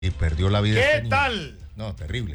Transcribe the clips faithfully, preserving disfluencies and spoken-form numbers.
y perdió la vida. ¿Qué este tal? No, terrible.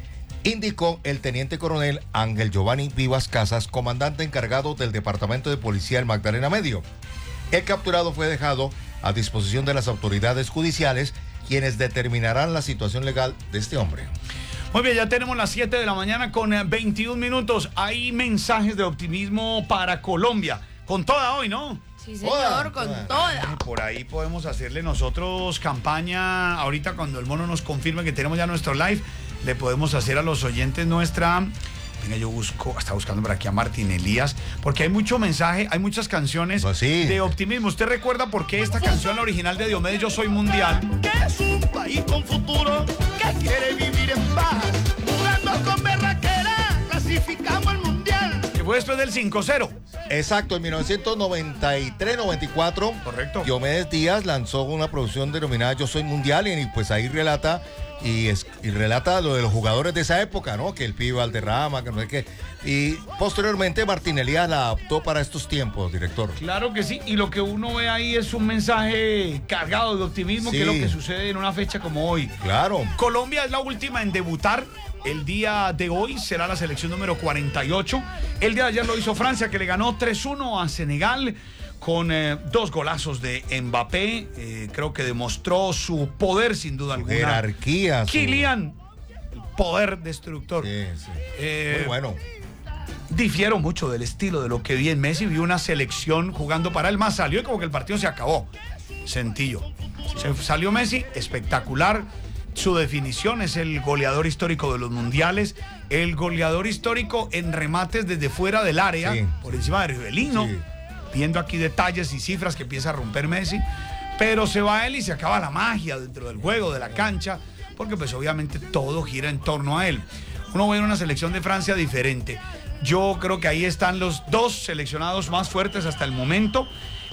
Indicó el teniente coronel Ángel Giovanni Vivas Casas, comandante encargado del Departamento de Policía del Magdalena Medio. El capturado fue dejado a disposición de las autoridades judiciales, quienes determinarán la situación legal de este hombre. Muy bien, ya tenemos las siete de la mañana con veintiún minutos. Hay mensajes de optimismo para Colombia. Con toda hoy, ¿no? Sí, señor, toda, con toda. toda. Por ahí podemos hacerle nosotros campaña. Ahorita cuando el mono nos confirme que tenemos ya nuestro live, le podemos hacer a los oyentes nuestra... Venga, yo busco, está buscando por aquí a Martín Elías, porque hay mucho mensaje, hay muchas canciones pues sí. de optimismo. ¿Usted recuerda por qué esta canción, la original de Diomedes, Yo Soy Mundial? Que es un país con futuro, que quiere vivir en paz, jugando con berraquera, clasificamos el mundial. Que fue después del cinco cero. Exacto, en mil novecientos noventa y tres noventa y cuatro, correcto, Diomedes Díaz lanzó una producción denominada Yo Soy Mundial, y pues ahí relata y, es, y relata lo de los jugadores de esa época, ¿no? Que el Pibe Valderrama, que no sé qué. Y posteriormente Martín Elías la adaptó para estos tiempos, director. Claro que sí, y lo que uno ve ahí es un mensaje cargado de optimismo, sí, que es lo que sucede en una fecha como hoy. Claro. Colombia es la última en debutar. El día de hoy será la selección número cuarenta y ocho. El día de ayer lo hizo Francia, que le ganó tres uno a Senegal con eh, dos golazos de Mbappé. Eh, creo que demostró su poder, sin duda alguna. Jerarquía. Kylian, el poder destructor. Sí, sí. Eh, Muy bueno. Difiero mucho del estilo de lo que vi en Messi. Vi una selección jugando para él, más salió y como que el partido se acabó. Sencillo. Se salió Messi, espectacular. Su definición es el goleador histórico de los mundiales, el goleador histórico en remates desde fuera del área, sí, por encima de Rivelino, sí. Viendo aquí detalles y cifras que empieza a romper Messi, pero se va él y se acaba la magia dentro del juego, de la cancha, porque pues obviamente todo gira en torno a él. Uno ve una selección de Francia diferente. Yo creo que ahí están los dos seleccionados más fuertes hasta el momento.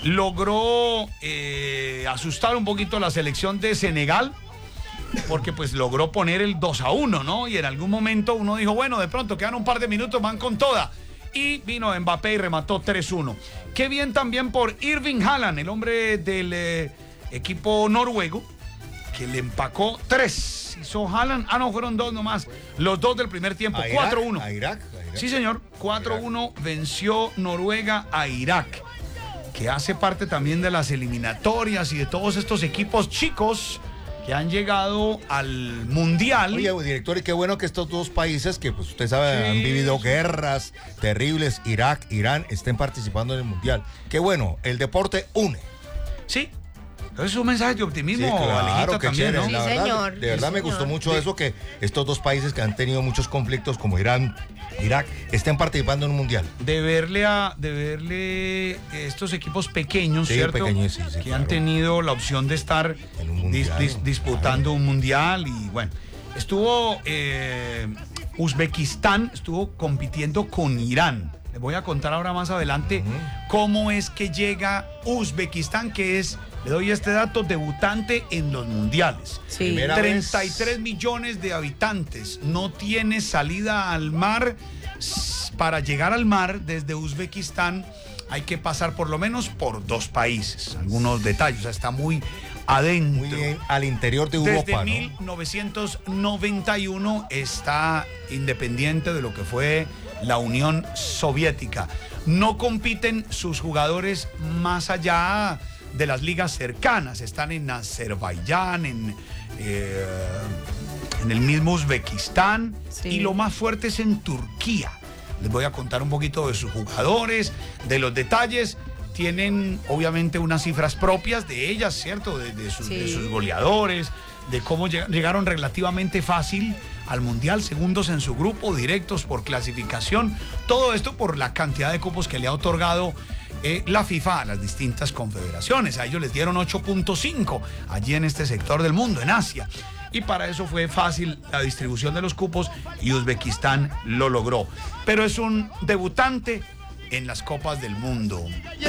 Logró eh, asustar un poquito la selección de Senegal, porque pues logró poner el dos a uno, ¿no? Y en algún momento uno dijo, bueno, de pronto quedan un par de minutos, van con toda. Y vino Mbappé y remató tres uno. Qué bien también por Erling Haaland, el hombre del eh, equipo noruego, que le empacó tres. Hizo Haaland, ah no, fueron dos nomás. Los dos del primer tiempo, cuatro uno. ¿A Irak? ¿A Irak? Sí, señor, cuatro uno venció Noruega a Irak, que hace parte también de las eliminatorias y de todos estos equipos chicos que han llegado al mundial. Oye, director, y qué bueno que estos dos países que, pues usted sabe, sí, han vivido guerras terribles, Irak, Irán, estén participando en el mundial. Qué bueno, el deporte une. Sí, es un mensaje de optimismo, sí, claro, Alejito, también, ¿no? Sí, la verdad, señor. De verdad sí, me señor. gustó mucho sí. eso, que estos dos países que han tenido muchos conflictos, como Irán, Irak, estén participando en un mundial. De verle a, de verle estos equipos pequeños, sí, ¿cierto? Pequeños, sí, sí, que claro. han tenido la opción de estar en un mundial, dis, dis, disputando claro. un mundial. Y bueno, estuvo eh, Uzbekistán, estuvo compitiendo con Irán. Les voy a contar ahora más adelante uh-huh. cómo es que llega Uzbekistán, que es, le doy este dato, debutante en los mundiales. Sí. treinta y tres millones de habitantes, no tiene salida al mar. Para llegar al mar desde Uzbekistán hay que pasar por lo menos por dos países. Algunos detalles, o sea, está muy adentro. Muy bien, al interior de Europa, desde ¿no? mil novecientos noventa y uno está independiente de lo que fue la Unión Soviética. No compiten sus jugadores más allá de las ligas cercanas. Están en Azerbaiyán, en, eh, en el mismo Uzbekistán, sí. Y lo más fuerte es en Turquía. Les voy a contar un poquito de sus jugadores, de los detalles. Tienen obviamente unas cifras propias de ellas, ¿cierto? De, de, sus, sí. de sus goleadores, de cómo llegaron relativamente fácil al Mundial, segundos en su grupo, directos por clasificación. Todo esto por la cantidad de cupos que le ha otorgado eh, la FIFA a las distintas confederaciones. A ellos les dieron ocho punto cinco allí en este sector del mundo, en Asia. Y para eso fue fácil la distribución de los cupos y Uzbekistán lo logró. Pero es un debutante en las Copas del Mundo.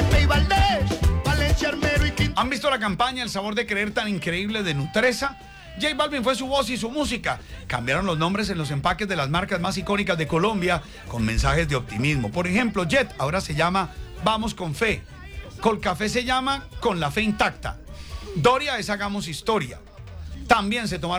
¿Han visto la campaña El Sabor de Creer tan increíble de Nutresa? J Balvin fue su voz y su música. Cambiaron los nombres en los empaques de las marcas más icónicas de Colombia con mensajes de optimismo. Por ejemplo, Jet ahora se llama Vamos con Fe. Colcafé se llama Con la Fe Intacta. Doria es Hagamos Historia. También se tomaron